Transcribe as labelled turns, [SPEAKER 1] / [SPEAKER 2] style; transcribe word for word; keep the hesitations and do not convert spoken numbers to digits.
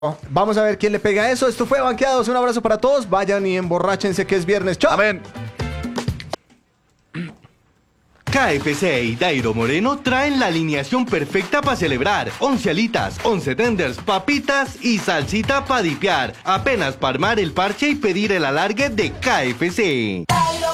[SPEAKER 1] Vamos a ver quién le pega eso. Esto fue Banqueados. Un abrazo para todos. Vayan y emborráchense que es viernes. ¡Chao!
[SPEAKER 2] Amén.
[SPEAKER 3] K F C y Dairo Moreno traen la alineación perfecta para celebrar. once alitas, once tenders, papitas y salsita para dipear. Apenas para armar el parche y pedir el alargue de K F C.